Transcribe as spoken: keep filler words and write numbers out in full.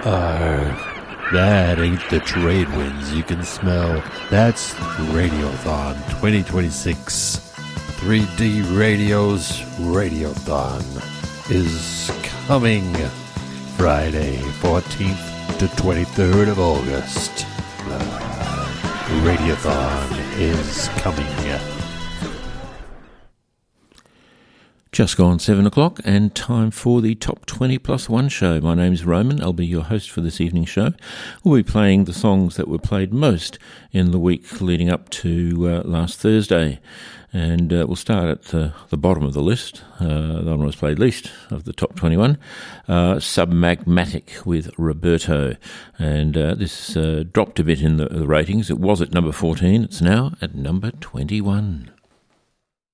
Uh, that ain't the trade winds you can smell. That's Radiothon twenty twenty-six. three D Radio's Radiothon is coming Friday, fourteenth to twenty-third of August. Uh, Radiothon is coming. Just gone seven o'clock and time for the Top twenty Plus One show. My name's Roman. I'll be your host for this evening's show. We'll be playing the songs that were played most in the week leading up to uh, last Thursday. And uh, we'll start at the, the bottom of the list. Uh, the one that was played least of the Top twenty-one. Uh, Submagmatic with Roberto. And uh, this uh, dropped a bit in the, the ratings. It was at number fourteen. It's now at number twenty-one.